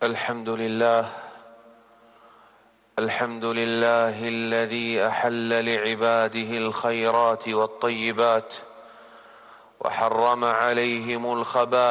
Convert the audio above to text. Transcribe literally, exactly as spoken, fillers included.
الحمد لله الحمد لله الذي أحل لعباده الخيرات والطيبات وحرم عليهم الخبائث